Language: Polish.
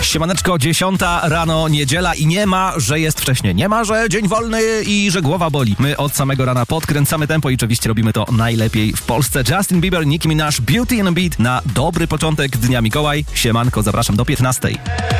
Siemaneczko, 10 rano, niedziela i nie ma, że jest wcześnie. Nie ma, że dzień wolny i że głowa boli. My od samego rana podkręcamy tempo i oczywiście robimy to najlepiej w Polsce. Justin Bieber, Nicki Minaj, Beauty and a Beat na dobry początek dnia Mikołaj. Siemanko, zapraszam do 15.